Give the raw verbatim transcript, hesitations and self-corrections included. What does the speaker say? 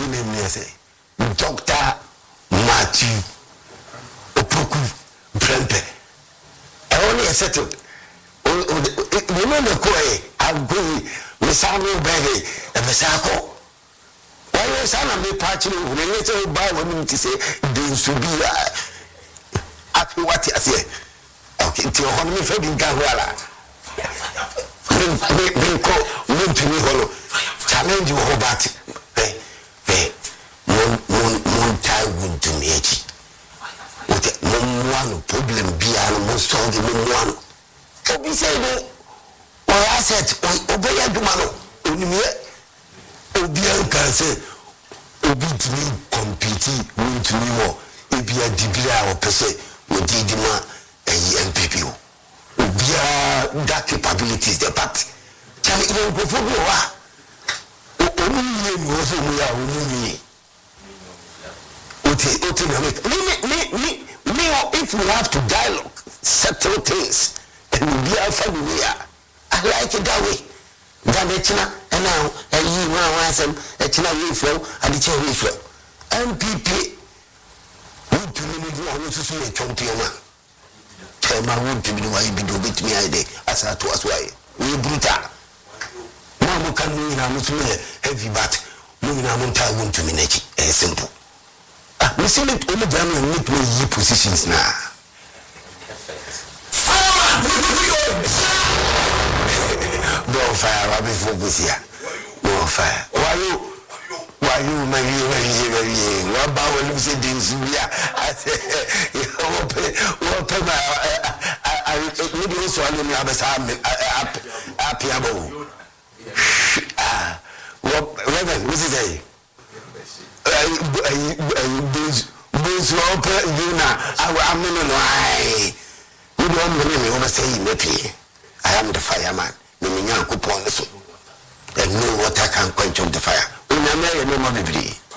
full name is Doctor Matthew Opoku Brempe. I only settled. You know the Koe, I'm going with Samuel Berry and Masako. Why was I not patching with a little by women to say, this to be after what I say? Okay, to your home, if I didn't go well. Challenge you, Hobart. Montai would do me. With one problem, be almost solved in one. Obi said, or I said, obey a dumano. Obi can say, Obi to me competing, win to me more. If you are Dibia or Pese, with Didima and M P P. Obi are that capabilities, the part. Tell me, you go for me. Only you also we are only me, me, me, me, if we have to dialogue, settle things, and we are familiar. I like it that way. That and now, and you want some, a China reflow, and the chair reflow. M P P, would to me, want to see a champion. Tell my wood to be why you do with me, I day, as I to us why. We brutal. Mama can mean I'm not heavy, but moving a monta won't to me, simple. We see it only done and meet with positions now. Bonfire, I'll be focused here. Bonfire. Why you? Why you, my you, what about when you say this? I say, what am I? Maybe also I don't have a salmon. Appiabo. Ah, what, Reverend, what is it? Those who open you now, I'm in a lie. You don't believe me over saying maybe I am the fireman. The Minyan coupon and know what I can quench on the fire. When I marry no more baby.